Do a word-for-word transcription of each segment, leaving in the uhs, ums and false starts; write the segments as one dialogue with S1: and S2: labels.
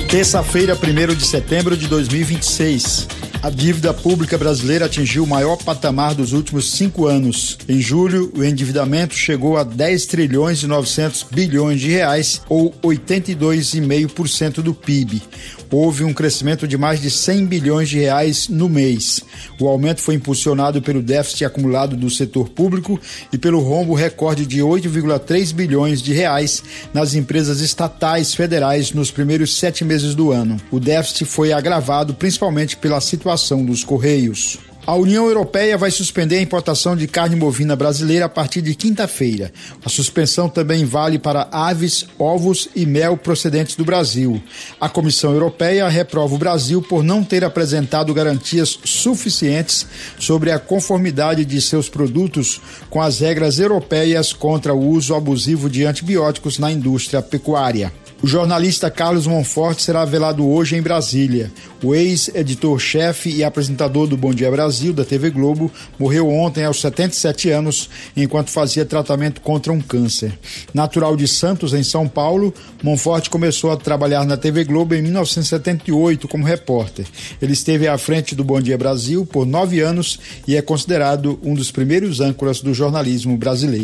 S1: Terça-feira, primeiro de setembro de dois mil e vinte e seis. A dívida pública brasileira atingiu o maior patamar dos últimos cinco anos. Em julho, o endividamento chegou a dez trilhões e novecentos bilhões de reais, ou oitenta e dois vírgula cinco por cento do P I B. Houve um crescimento de mais de cem bilhões de reais no mês. O aumento foi impulsionado pelo déficit acumulado do setor público e pelo rombo recorde de oito vírgula três bilhões de reais nas empresas estatais federais nos primeiros sete meses do ano. O déficit foi agravado principalmente pela situação dos Correios. A União Europeia vai suspender a importação de carne bovina brasileira a partir de quinta-feira. A suspensão também vale para aves, ovos e mel procedentes do Brasil. A Comissão Europeia reprova o Brasil por não ter apresentado garantias suficientes sobre a conformidade de seus produtos com as regras europeias contra o uso abusivo de antibióticos na indústria pecuária. O jornalista Carlos Monforte será velado hoje em Brasília. O ex-editor-chefe e apresentador do Bom Dia Brasil, da T V Globo, morreu ontem aos setenta e sete anos, enquanto fazia tratamento contra um câncer. Natural de Santos, em São Paulo, Monforte começou a trabalhar na T V Globo em mil novecentos e setenta e oito como repórter. Ele esteve à frente do Bom Dia Brasil por nove anos e é considerado um dos primeiros âncoras do jornalismo brasileiro.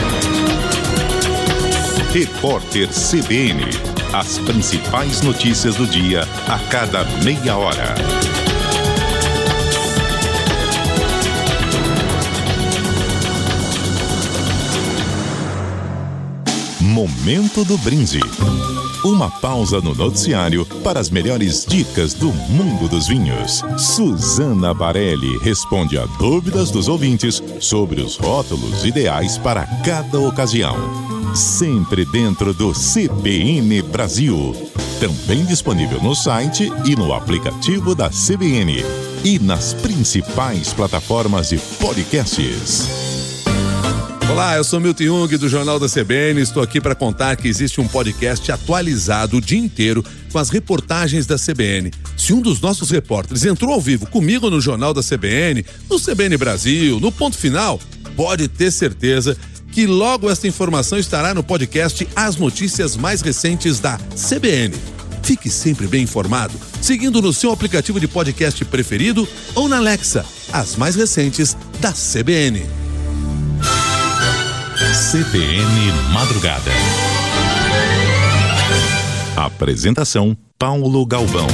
S2: Repórter C B N. As principais notícias do dia a cada meia hora. Momento do Brinde. Uma pausa no noticiário para as melhores dicas do mundo dos vinhos. Suzana Barelli responde a dúvidas dos ouvintes sobre os rótulos ideais para cada ocasião. Sempre dentro do C B N Brasil. Também disponível no site e no aplicativo da C B N. E nas principais plataformas de podcasts.
S3: Olá, eu sou Milton Jung do Jornal da C B N. Estou aqui para contar que existe um podcast atualizado o dia inteiro com as reportagens da C B N. Se um dos nossos repórteres entrou ao vivo comigo no Jornal da C B N, no C B N Brasil, no Ponto Final, pode ter certeza que logo esta informação estará no podcast As Notícias Mais Recentes da C B N. Fique sempre bem informado, seguindo no seu aplicativo de podcast preferido ou na Alexa, as mais recentes da C B N.
S2: C B N Madrugada. Apresentação Paulo Galvão.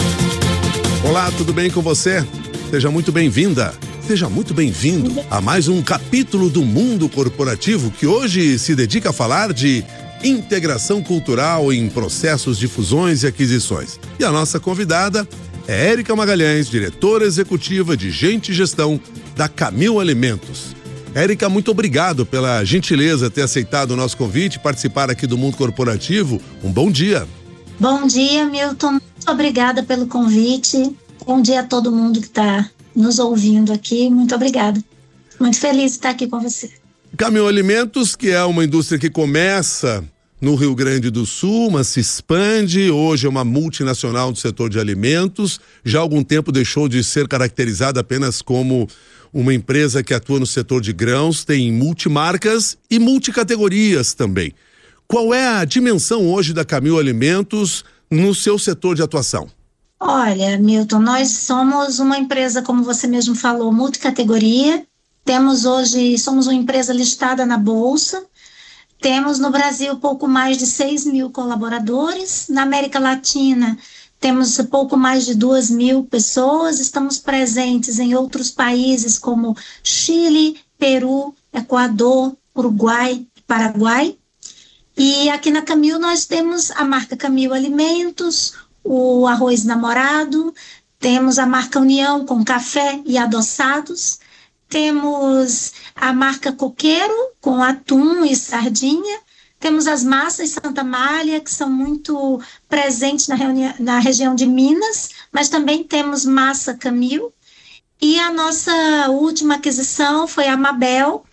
S3: Olá, tudo bem com você? Seja muito bem-vinda. Seja muito bem-vindo a mais um capítulo do Mundo Corporativo, que hoje se dedica a falar de integração cultural em processos de fusões e aquisições. E a nossa convidada é Érica Magalhães, diretora executiva de Gente e Gestão da Camil Alimentos. Érica, muito obrigado pela gentileza de ter aceitado o nosso convite e participar aqui do Mundo Corporativo. Um bom dia.
S4: Bom dia, Milton. Muito obrigada pelo convite. Bom dia a todo mundo que está nos ouvindo aqui, muito obrigada. Muito feliz de estar aqui com você.
S3: Camil Alimentos, que é uma indústria que começa no Rio Grande do Sul, mas se expande, hoje é uma multinacional do setor de alimentos, já há algum tempo deixou de ser caracterizada apenas como uma empresa que atua no setor de grãos, tem multimarcas e multicategorias também. Qual é a dimensão hoje da Camil Alimentos no seu setor de atuação?
S4: Olha, Milton, nós somos uma empresa, como você mesmo falou, multicategoria. Temos hoje, somos uma empresa listada na Bolsa. Temos no Brasil pouco mais de seis mil colaboradores. Na América Latina, temos pouco mais de duas mil pessoas. Estamos presentes em outros países como Chile, Peru, Equador, Uruguai e Paraguai. E aqui na Camil nós temos a marca Camil Alimentos, o arroz namorado, temos a marca União com café e adoçados, temos a marca Coqueiro com atum e sardinha, temos as massas Santa Malha, que são muito presentes na, reuni- na região de Minas, mas também temos massa Camil, e a nossa última aquisição foi a Mabel,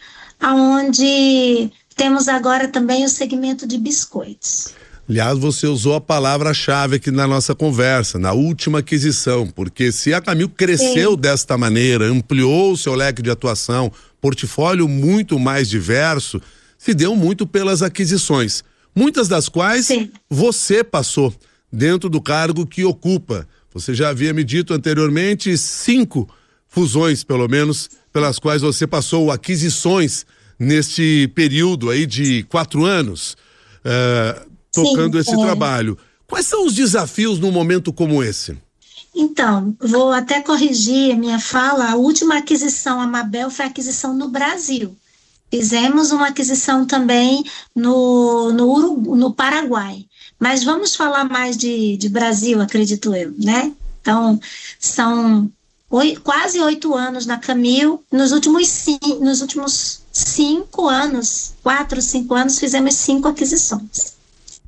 S4: onde temos agora também o segmento de biscoitos.
S3: Aliás, você usou a palavra-chave aqui na nossa conversa, na última aquisição, porque se a Camil cresceu Sim. desta maneira, ampliou o seu leque de atuação, portfólio muito mais diverso, se deu muito pelas aquisições, muitas das quais Sim. você passou. dentro do cargo que ocupa. Você já havia me dito anteriormente cinco fusões, pelo menos, pelas quais você passou, aquisições neste período aí de quatro anos, uh, tocando Sim, esse é. trabalho. Quais são os desafios num momento como esse?
S4: Então, vou até corrigir a minha fala. A última aquisição, a Mabel, foi a aquisição no Brasil. Fizemos uma aquisição também no, no, Urugu, no Paraguai. Mas vamos falar mais de, de Brasil, acredito eu, né? Então, são oito, quase oito anos na Camil. Nos últimos, cinco, nos últimos cinco anos, quatro, cinco anos, fizemos cinco aquisições.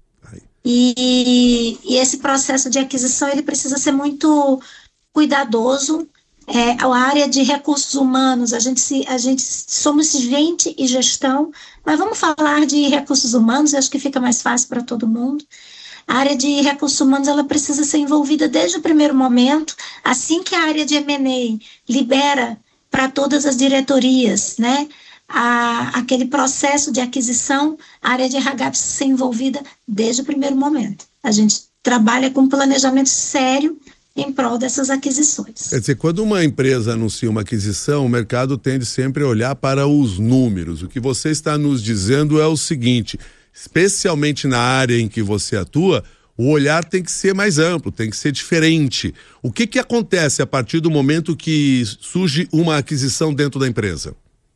S4: E, e esse processo de aquisição, ele precisa ser muito cuidadoso. É, a área de recursos humanos, a gente, se, a gente somos gente e gestão, mas vamos falar de recursos humanos, eu acho que fica mais fácil para todo mundo. A área de recursos humanos, ela precisa ser envolvida desde o primeiro momento, assim que a área de M and A libera para todas as diretorias, né? A, aquele processo de aquisição, a área de R H precisa ser envolvida desde o primeiro momento. A gente trabalha com planejamento sério em prol dessas aquisições.
S3: Quer dizer, quando uma empresa anuncia uma aquisição, o mercado tende sempre a olhar para os números. O que você está nos dizendo é o seguinte, especialmente na área em que você atua, o olhar tem que ser mais amplo, tem que ser diferente. O que que acontece a partir do momento que surge uma aquisição dentro da empresa?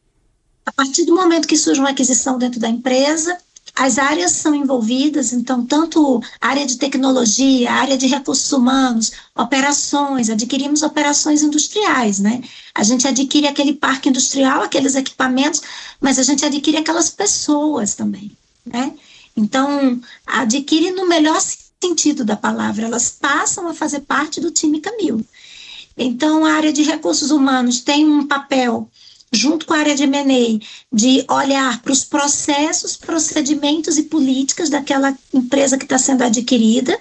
S4: A partir do momento que surge uma aquisição dentro da empresa, as áreas são envolvidas, então, tanto a área de tecnologia, a área de recursos humanos, operações, adquirimos operações industriais, né? A gente adquire aquele parque industrial, aqueles equipamentos, mas a gente adquire aquelas pessoas também, né? Então, adquire no melhor sentido da palavra, elas passam a fazer parte do time Camil. Então, a área de recursos humanos tem um papel junto com a área de M and A, de olhar para os processos, procedimentos e políticas daquela empresa que está sendo adquirida.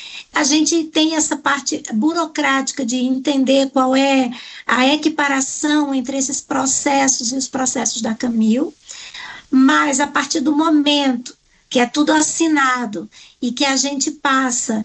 S4: A gente tem essa parte burocrática de entender qual é a equiparação entre esses processos e os processos da Camil, mas a partir do momento que é tudo assinado e que a gente passa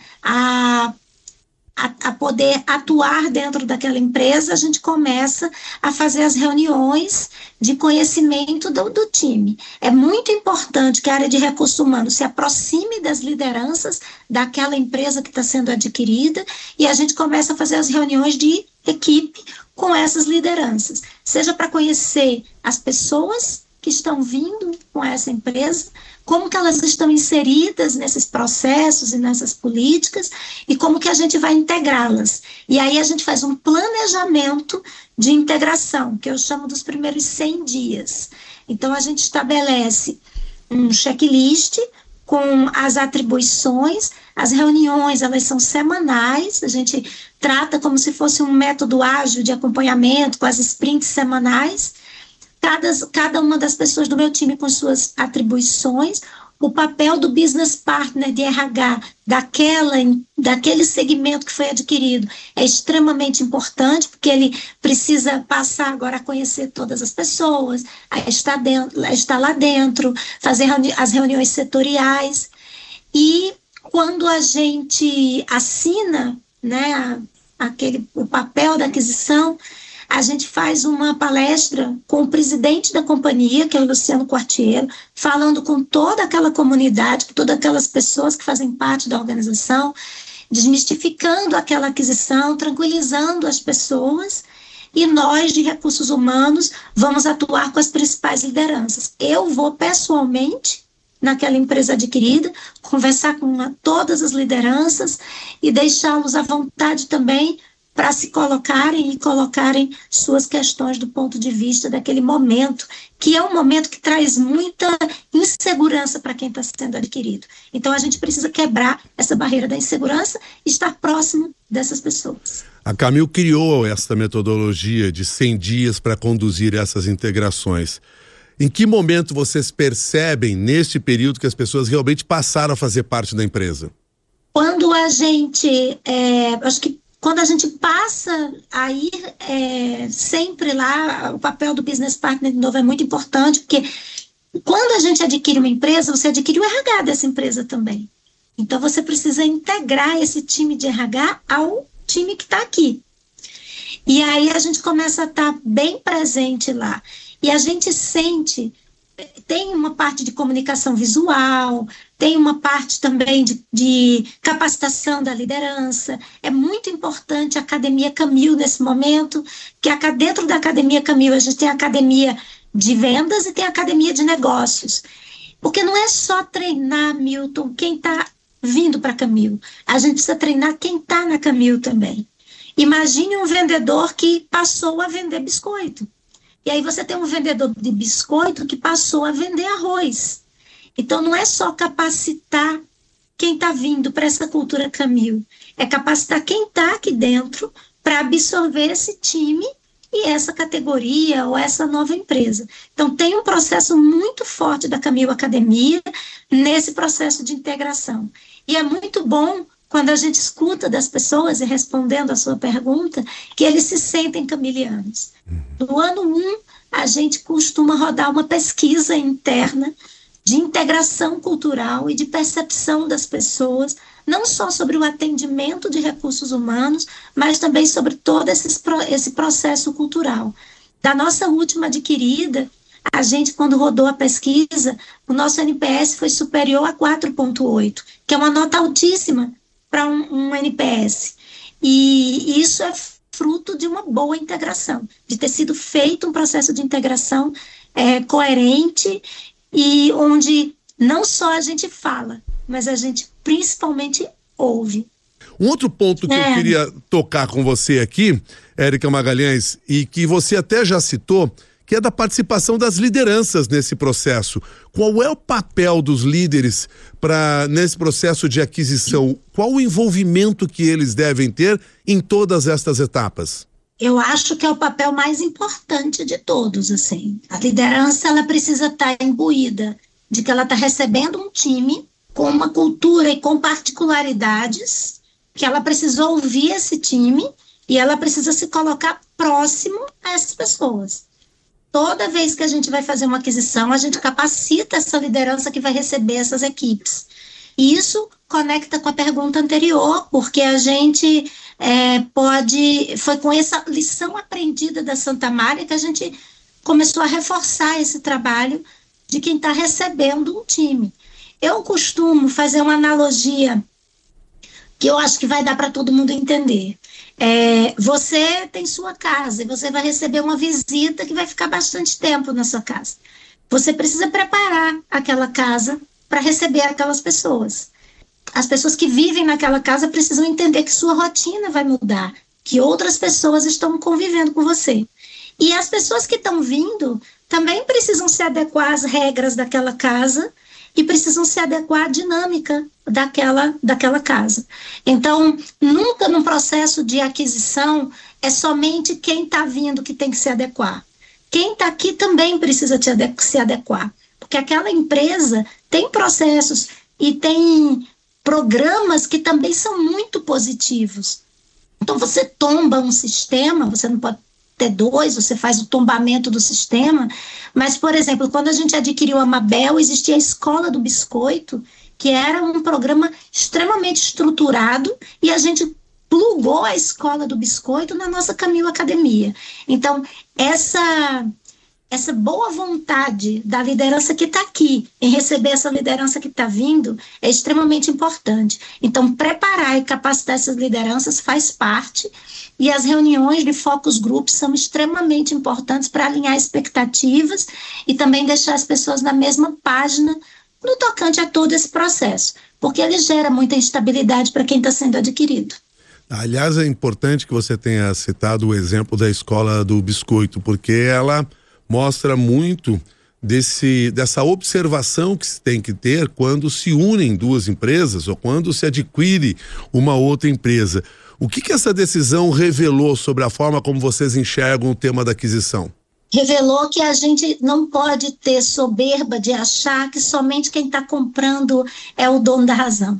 S4: a A, a poder atuar dentro daquela empresa, a gente começa a fazer as reuniões de conhecimento do, do time. É muito importante que a área de recursos humanos se aproxime das lideranças daquela empresa que está sendo adquirida e a gente começa a fazer as reuniões de equipe com essas lideranças, seja para conhecer as pessoas que estão vindo com essa empresa, como que elas estão inseridas nesses processos e nessas políticas e como que a gente vai integrá-las. E aí a gente faz um planejamento de integração, que eu chamo dos primeiros cem dias. Então a gente estabelece um checklist com as atribuições, as reuniões, elas são semanais, a gente trata como se fosse um método ágil de acompanhamento com as sprints semanais. Cada, cada uma das pessoas do meu time com suas atribuições, o papel do business partner de R H daquela, daquele segmento que foi adquirido é extremamente importante, porque ele precisa passar agora a conhecer todas as pessoas, a estar, dentro, a estar lá dentro, fazer reuni- as reuniões setoriais. E quando a gente assina, né, aquele, o papel da aquisição, a gente faz uma palestra com o presidente da companhia, que é o Luciano Quartiero, falando com toda aquela comunidade, com todas aquelas pessoas que fazem parte da organização, desmistificando aquela aquisição, tranquilizando as pessoas, e nós, de recursos humanos, vamos atuar com as principais lideranças. Eu vou pessoalmente naquela empresa adquirida, conversar com uma, todas as lideranças e deixá-los à vontade também para se colocarem e colocarem suas questões do ponto de vista daquele momento, que é um momento que traz muita insegurança para quem está sendo adquirido. Então, a gente precisa quebrar essa barreira da insegurança e estar próximo dessas pessoas.
S3: A Camil criou essa metodologia de cem dias para conduzir essas integrações. Em que momento vocês percebem, neste período, que as pessoas realmente passaram a fazer parte da empresa?
S4: Quando a gente, é, acho que Quando a gente passa a ir é, sempre lá, o papel do business partner de novo é muito importante, porque quando a gente adquire uma empresa, você adquire o R H dessa empresa também. Então, você precisa integrar esse time de R H ao time que está aqui. E aí a gente começa a estar bem presente lá. E a gente sente, tem uma parte de comunicação visual, tem uma parte também de, de capacitação da liderança. É muito importante a Academia Camil nesse momento, que a, dentro da Academia Camil a gente tem a Academia de Vendas e tem a Academia de Negócios. Porque não é só treinar, Milton, quem está vindo para a Camil. A gente precisa treinar quem está na Camil também. Imagine um vendedor que passou a vender biscoito. E aí você tem um vendedor de biscoito que passou a vender arroz. Então, não é só capacitar quem está vindo para essa cultura Camil. É capacitar quem está aqui dentro para absorver esse time e essa categoria ou essa nova empresa. Então, tem um processo muito forte da Camil Academia nesse processo de integração. E é muito bom quando a gente escuta das pessoas, e respondendo a sua pergunta, que eles se sentem camilianos. No ano um, a gente costuma rodar uma pesquisa interna de integração cultural e de percepção das pessoas, não só sobre o atendimento de recursos humanos, mas também sobre todo esse, esse processo cultural. Da nossa última adquirida, a gente, quando rodou a pesquisa, o nosso N P S foi superior a quatro ponto oito, que é uma nota altíssima para um, um N P S. E isso é fruto de uma boa integração, de ter sido feito um processo de integração é, coerente e onde não só a gente fala, mas a gente principalmente ouve.
S3: Um outro ponto que é. eu queria tocar com você aqui, Érica Magalhães, e que você até já citou, que é da participação das lideranças nesse processo. Qual é o papel dos líderes para nesse processo de aquisição? Qual o envolvimento que eles devem ter em todas estas etapas?
S4: Eu acho que é o papel mais importante de todos, assim. A liderança, ela precisa estar imbuída de que ela está recebendo um time com uma cultura e com particularidades, que ela precisa ouvir esse time e ela precisa se colocar próximo a essas pessoas. Toda vez que a gente vai fazer uma aquisição, a gente capacita essa liderança que vai receber essas equipes. E isso conecta com a pergunta anterior, porque a gente é, pode... Foi com essa lição aprendida da Santa Amália que a gente começou a reforçar esse trabalho de quem está recebendo um time. Eu costumo fazer uma analogia que eu acho que vai dar para todo mundo entender. É, você tem sua casa e você vai receber uma visita que vai ficar bastante tempo na sua casa. Você precisa preparar aquela casa para receber aquelas pessoas. As pessoas que vivem naquela casa precisam entender que sua rotina vai mudar, que outras pessoas estão convivendo com você. E as pessoas que estão vindo também precisam se adequar às regras daquela casa e precisam se adequar à dinâmica daquela, daquela casa. Então, nunca num processo de aquisição é somente quem está vindo que tem que se adequar. Quem está aqui também precisa te ade- se adequar, porque aquela empresa tem processos e tem programas que também são muito positivos. Então, você tomba um sistema, você não pode ter dois, você faz o tombamento do sistema, mas, por exemplo, quando a gente adquiriu a Mabel, existia a Escola do Biscoito, que era um programa extremamente estruturado, e a gente plugou a Escola do Biscoito na nossa Camil Academia. Então, essa, essa boa vontade da liderança que está aqui, em receber essa liderança que está vindo, é extremamente importante. Então, preparar e capacitar essas lideranças faz parte, e as reuniões de focus groups são extremamente importantes para alinhar expectativas e também deixar as pessoas na mesma página no tocante a todo esse processo, porque ele gera muita instabilidade para quem está sendo adquirido.
S3: Aliás, é importante que você tenha citado o exemplo da Escola do Biscoito, porque ela mostra muito desse, dessa observação que se tem que ter quando se unem duas empresas ou quando se adquire uma outra empresa. O que que essa decisão revelou sobre a forma como vocês enxergam o tema da aquisição?
S4: Revelou que a gente não pode ter soberba de achar que somente quem está comprando é o dono da razão.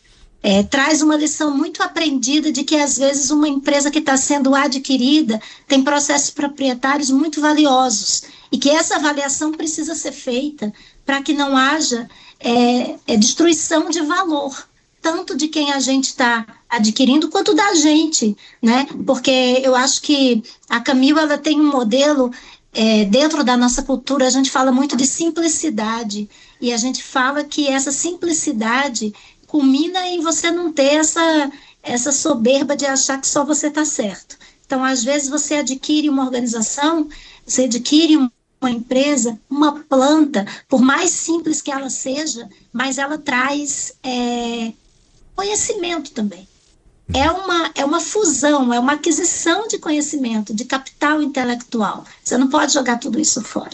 S4: É, traz uma lição muito aprendida de que, às vezes, uma empresa que está sendo adquirida tem processos proprietários muito valiosos e que essa avaliação precisa ser feita para que não haja é, é, destruição de valor tanto de quem a gente está adquirindo quanto da gente, né? Porque eu acho que a Camil, ela tem um modelo, é, dentro da nossa cultura, a gente fala muito de simplicidade, e a gente fala que essa simplicidade culmina em você não ter essa, essa soberba de achar que só você está certo. Então, às vezes, você adquire uma organização, você adquire um uma empresa, uma planta, por mais simples que ela seja, mas ela traz é, conhecimento também. É uma, é uma fusão, é uma aquisição de conhecimento, de capital intelectual. Você não pode jogar tudo isso fora.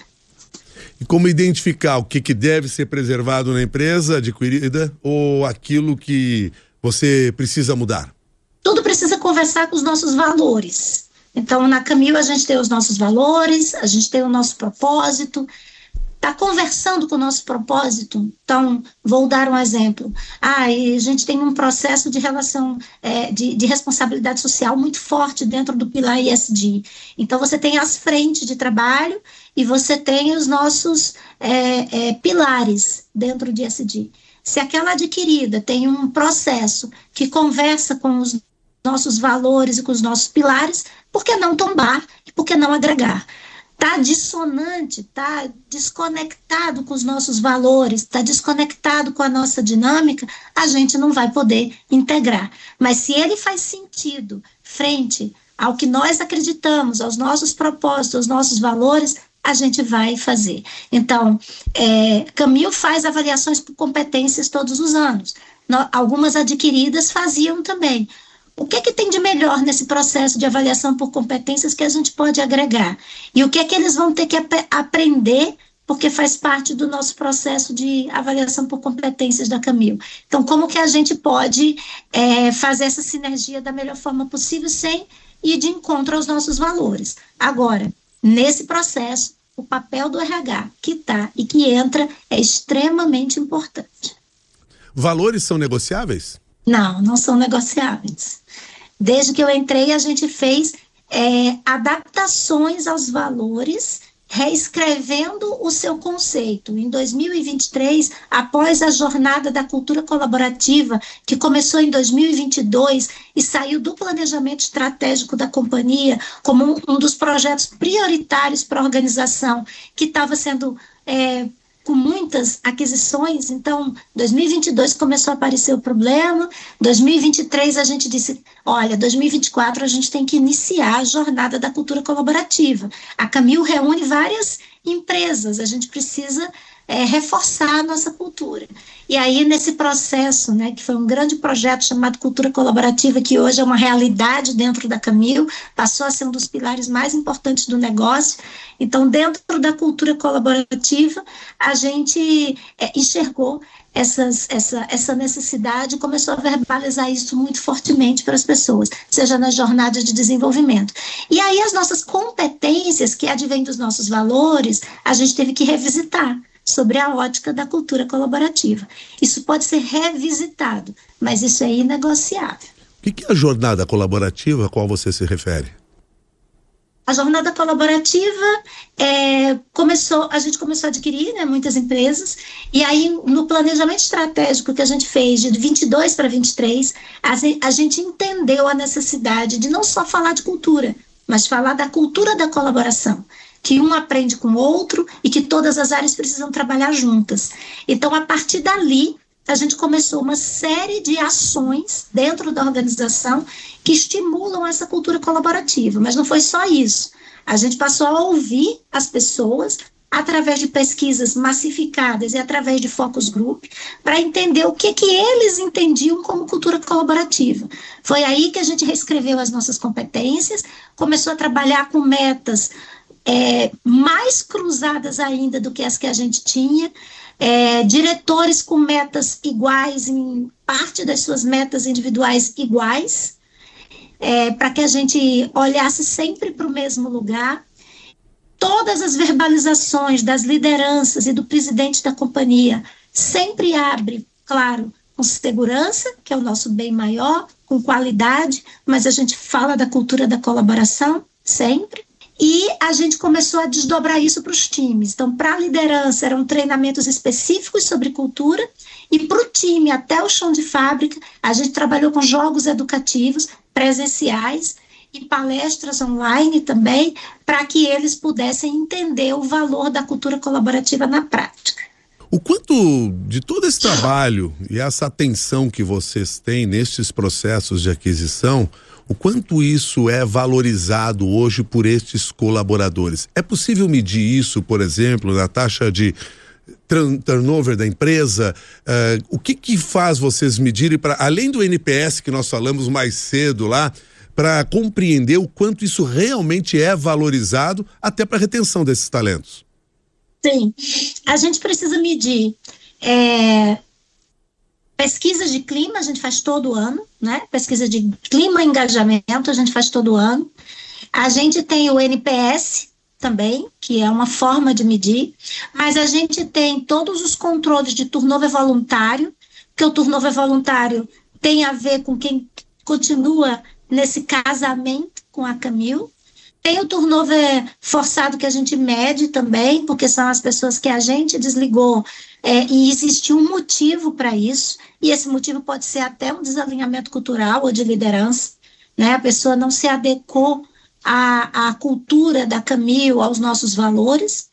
S3: E como identificar o que, que deve ser preservado na empresa adquirida ou aquilo que você precisa mudar?
S4: Tudo precisa conversar com os nossos valores. Então, na Camil, a gente tem os nossos valores, a gente tem o nosso propósito. Está conversando com o nosso propósito? Então, vou dar um exemplo. Ah, e a gente tem um processo de relação, é, de, de responsabilidade social muito forte dentro do pilar E S G. Então, você tem as frentes de trabalho e você tem os nossos é, é, pilares dentro de E S G. Se aquela adquirida tem um processo que conversa com os nossos valores e com os nossos pilares, por que não tombar e por que não agregar? Está dissonante, está desconectado com os nossos valores, está desconectado com a nossa dinâmica, a gente não vai poder integrar. Mas se ele faz sentido frente ao que nós acreditamos, aos nossos propósitos, aos nossos valores, a gente vai fazer. Então, é, Camil faz avaliações por competências todos os anos. No, algumas adquiridas faziam também. O que é que tem de melhor nesse processo de avaliação por competências que a gente pode agregar? E o que é que eles vão ter que ap- aprender, porque faz parte do nosso processo de avaliação por competências da Camil. Então, como que a gente pode é, fazer essa sinergia da melhor forma possível sem ir de encontro aos nossos valores? Agora, nesse processo, o papel do R H que está e que entra é extremamente importante.
S3: Valores são negociáveis?
S4: Não, não são negociáveis. Desde que eu entrei, a gente fez é, adaptações aos valores, reescrevendo o seu conceito. Em dois mil e vinte e três, após a jornada da cultura colaborativa, que começou em dois mil e vinte e dois e saiu do planejamento estratégico da companhia como um, um dos projetos prioritários para a organização, que estava sendo... É, com muitas aquisições. Então, dois mil e vinte e dois começou a aparecer o problema, dois mil e vinte e três a gente disse, olha, dois mil e vinte e quatro a gente tem que iniciar a jornada da cultura colaborativa. A Camil reúne várias empresas, a gente precisa é, reforçar a nossa cultura. E aí, nesse processo, né, que foi um grande projeto chamado Cultura Colaborativa, que hoje é uma realidade dentro da Camil, passou a ser um dos pilares mais importantes do negócio. Então, dentro da cultura colaborativa, a gente é, enxergou essas, essa, essa necessidade e começou a verbalizar isso muito fortemente para as pessoas, seja na jornada de desenvolvimento. E aí, as nossas competências, que advêm dos nossos valores, a gente teve que revisitar sobre a ótica da cultura colaborativa. Isso pode ser revisitado, mas isso é inegociável.
S3: O que é a jornada colaborativa a qual você se refere?
S4: A jornada colaborativa é, começou, a gente começou a adquirir, né, muitas empresas, e aí no planejamento estratégico que a gente fez de vinte e dois para vinte e três, a, a gente entendeu a necessidade de não só falar de cultura, mas falar da cultura da colaboração, que um aprende com o outro e que todas as áreas precisam trabalhar juntas. Então, a partir dali, a gente começou uma série de ações dentro da organização que estimulam essa cultura colaborativa. Mas não foi só isso. A gente passou a ouvir as pessoas através de pesquisas massificadas e através de focus group, para entender o que, que eles entendiam como cultura colaborativa. Foi aí que a gente reescreveu as nossas competências, começou a trabalhar com metas É, mais cruzadas ainda do que as que a gente tinha, é, diretores com metas iguais, em parte das suas metas individuais iguais, é, para que a gente olhasse sempre para o mesmo lugar. Todas as verbalizações das lideranças e do presidente da companhia sempre abre, claro, com segurança, que é o nosso bem maior, com qualidade, mas a gente fala da cultura da colaboração sempre. E a gente começou a desdobrar isso para os times. Então, para a liderança, eram treinamentos específicos sobre cultura, e para o time, até o chão de fábrica, a gente trabalhou com jogos educativos presenciais e palestras online também, para que eles pudessem entender o valor da cultura colaborativa na prática.
S3: O quanto de todo esse trabalho e essa atenção que vocês têm nestes processos de aquisição, o quanto isso é valorizado hoje por estes colaboradores? É possível medir isso, por exemplo, na taxa de turnover da empresa? Uh, o que que faz vocês medirem, para além do N P S que nós falamos mais cedo lá, para compreender o quanto isso realmente é valorizado até para a retenção desses talentos?
S4: Sim, a gente precisa medir é, pesquisa de clima, a gente faz todo ano, né? Pesquisa de clima e engajamento, a gente faz todo ano. A gente tem o N P S também, que é uma forma de medir, mas a gente tem todos os controles de turnover voluntário, que o turnover voluntário tem a ver com quem continua nesse casamento com a Camil. Tem o turnover forçado que a gente mede também, porque são as pessoas que a gente desligou é, e existe um motivo para isso, e esse motivo pode ser até um desalinhamento cultural ou de liderança, né? A pessoa não se adequou à, à cultura da Camil, aos nossos valores.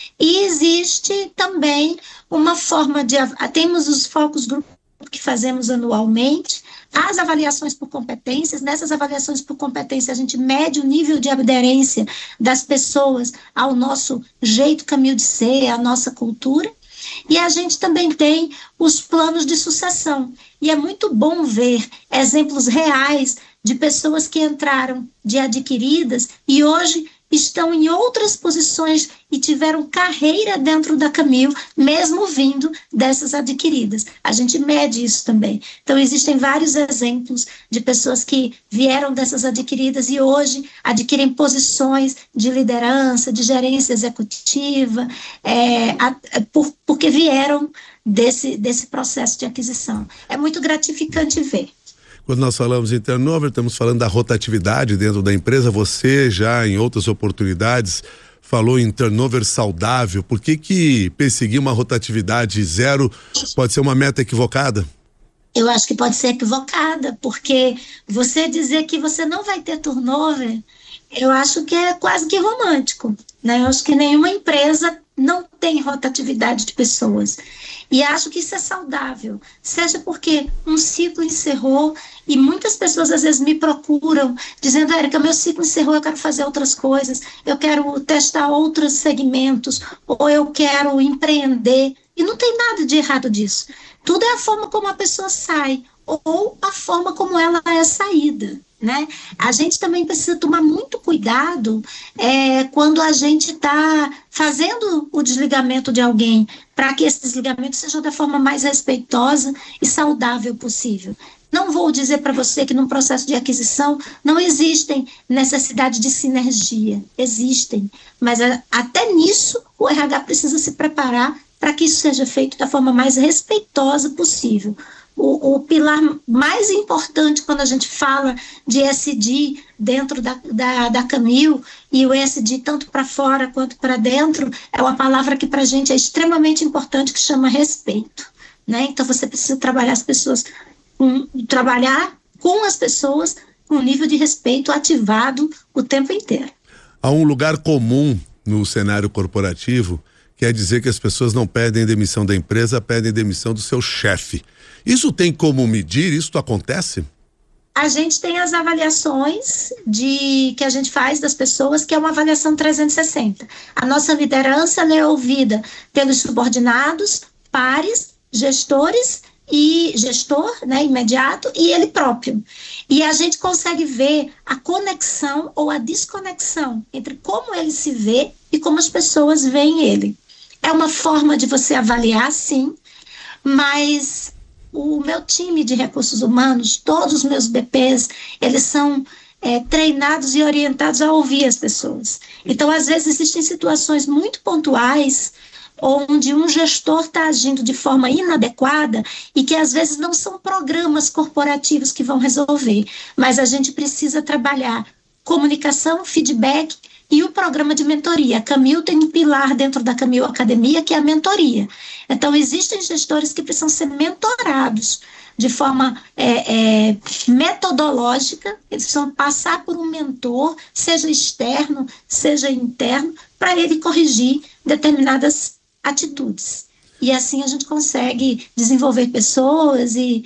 S4: E existe também uma forma de... Temos os focus group que fazemos anualmente, as avaliações por competências. Nessas avaliações por competência a gente mede o nível de aderência das pessoas ao nosso jeito Camil de ser, à nossa cultura, e a gente também tem os planos de sucessão, e é muito bom ver exemplos reais de pessoas que entraram de adquiridas e hoje estão em outras posições e tiveram carreira dentro da Camil, mesmo vindo dessas adquiridas. A gente mede isso também. Então, existem vários exemplos de pessoas que vieram dessas adquiridas e hoje adquirem posições de liderança, de gerência executiva, é, a, por, porque vieram desse, desse processo de aquisição. É muito gratificante ver.
S3: Quando nós falamos em turnover, estamos falando da rotatividade dentro da empresa. Você já em outras oportunidades falou em turnover saudável. Por que que perseguir uma rotatividade zero pode ser uma meta equivocada?
S4: Eu acho que pode ser equivocada, porque você dizer que você não vai ter turnover, eu acho que é quase que romântico, né? Eu acho que nenhuma empresa não tem rotatividade de pessoas. E acho que isso é saudável, seja porque um ciclo encerrou e muitas pessoas às vezes me procuram dizendo: Érica, meu ciclo encerrou, eu quero fazer outras coisas, eu quero testar outros segmentos, ou eu quero empreender. E não tem nada de errado disso. Tudo é a forma como a pessoa sai ou a forma como ela é saída, né? A gente também precisa tomar muito cuidado é, quando a gente está fazendo o desligamento de alguém, para que esse desligamento seja da forma mais respeitosa e saudável possível. Não vou dizer para você que num processo de aquisição não existem necessidade de sinergia, existem, mas a, até nisso o R H precisa se preparar para que isso seja feito da forma mais respeitosa possível. O, o pilar mais importante quando a gente fala de E S G dentro da, da, da Camil, e o E S G tanto para fora quanto para dentro, é uma palavra que para a gente é extremamente importante, que chama respeito, né? Então você precisa trabalhar as pessoas, um, trabalhar com as pessoas com um nível de respeito ativado o tempo inteiro.
S3: Há um lugar comum no cenário corporativo, quer dizer que as pessoas não pedem demissão da empresa, pedem demissão do seu chefe. Isso tem como medir? Isso acontece?
S4: A gente tem as avaliações de, que a gente faz das pessoas, que é uma avaliação trezentos e sessenta. A nossa liderança é ouvida pelos subordinados, pares, gestores e gestor, né, imediato, e ele próprio. E a gente consegue ver a conexão ou a desconexão entre como ele se vê e como as pessoas veem ele. É uma forma de você avaliar, sim, mas o meu time de recursos humanos, todos os meus B Ps, eles são é, treinados e orientados a ouvir as pessoas. Então, às vezes, existem situações muito pontuais onde um gestor está agindo de forma inadequada e que, às vezes, não são programas corporativos que vão resolver, mas a gente precisa trabalhar comunicação, feedback e o programa de mentoria. A Camil tem um pilar dentro da Camil Academia, que é a mentoria. Então, existem gestores que precisam ser mentorados de forma é, é, metodológica, eles precisam passar por um mentor, seja externo, seja interno, para ele corrigir determinadas atitudes. E assim a gente consegue desenvolver pessoas e,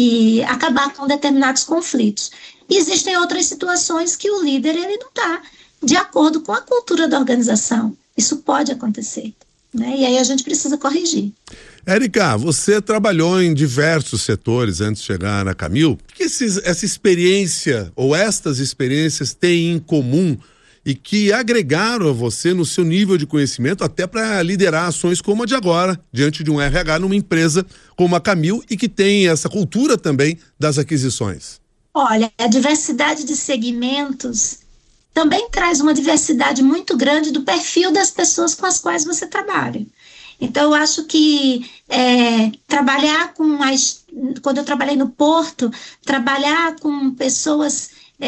S4: e acabar com determinados conflitos. E existem outras situações que o líder ele não está de acordo com a cultura da organização. Isso pode acontecer, né? E aí a gente precisa corrigir.
S3: Érica, você trabalhou em diversos setores antes de chegar na Camil. O que esses, essa experiência ou estas experiências têm em comum e que agregaram a você no seu nível de conhecimento até para liderar ações como a de agora, diante de um R H numa empresa como a Camil e que tem essa cultura também das aquisições?
S4: Olha, a diversidade de segmentos também traz uma diversidade muito grande do perfil das pessoas com as quais você trabalha. Então, eu acho que é, trabalhar com as... Quando eu trabalhei no Porto, trabalhar com pessoas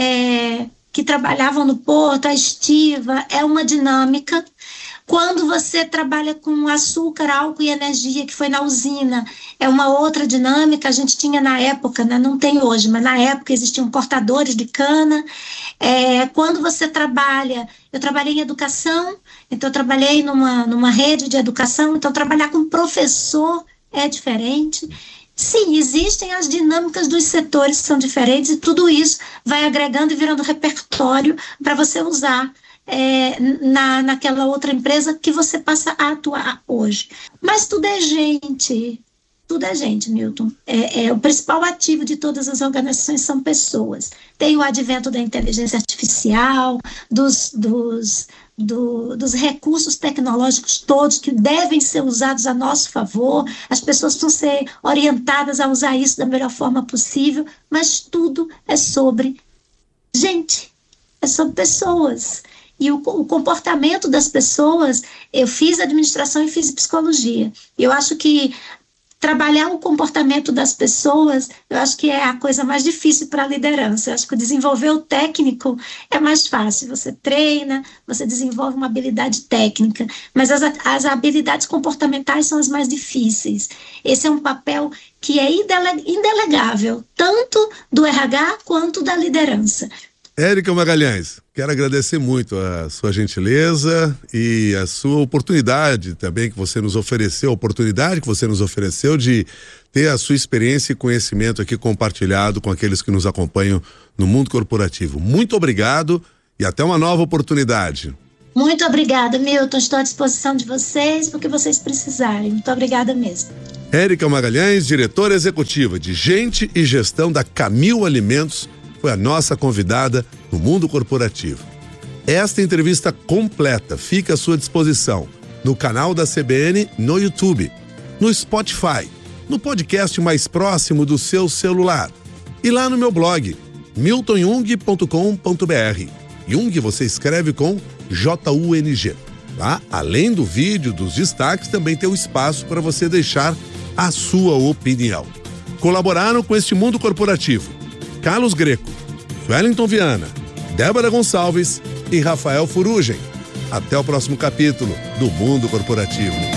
S4: é, que trabalhavam no Porto, a estiva, é uma dinâmica. Quando você trabalha com açúcar, álcool e energia, que foi na usina, é uma outra dinâmica. A gente tinha na época, né, não tem hoje, mas na época existiam cortadores de cana. É, quando você trabalha, eu trabalhei em educação, então eu trabalhei numa, numa rede de educação, então trabalhar com professor é diferente. Sim, existem as dinâmicas dos setores que são diferentes e tudo isso vai agregando e virando repertório para você usar É, na, naquela outra empresa que você passa a atuar hoje. Mas tudo é gente, tudo é gente, Milton. É, é, o principal ativo de todas as organizações são pessoas. Tem o advento da inteligência artificial, dos, dos, do, dos recursos tecnológicos todos que devem ser usados a nosso favor. As pessoas precisam ser orientadas a usar isso da melhor forma possível, mas tudo é sobre gente, é sobre pessoas. E o, o comportamento das pessoas, eu fiz administração e fiz psicologia. Eu acho que trabalhar o comportamento das pessoas, eu acho que é a coisa mais difícil para a liderança. Eu acho que desenvolver o técnico é mais fácil. Você treina, você desenvolve uma habilidade técnica, mas as, as habilidades comportamentais são as mais difíceis. Esse é um papel que é indele, indelegável, tanto do R H quanto da liderança.
S3: Érica Magalhães, quero agradecer muito a sua gentileza e a sua oportunidade também que você nos ofereceu, a oportunidade que você nos ofereceu de ter a sua experiência e conhecimento aqui compartilhado com aqueles que nos acompanham no mundo corporativo. Muito obrigado e até uma nova oportunidade.
S4: Muito obrigada, Milton. Estou à disposição de vocês porque vocês precisarem. Muito obrigada mesmo.
S3: Érica Magalhães, diretora executiva de Gente e Gestão da Camil Alimentos, foi a nossa convidada no mundo corporativo. Esta entrevista completa fica à sua disposição no canal da C B N no YouTube, no Spotify, no podcast mais próximo do seu celular e lá no meu blog, milton jung ponto com ponto b r. Jung você escreve com J U N G. Lá, além do vídeo, dos destaques, também tem um espaço para você deixar a sua opinião. Colaboraram com este mundo corporativo Carlos Greco, Wellington Viana, Débora Gonçalves e Rafael Furugem. Até o próximo capítulo do Mundo Corporativo.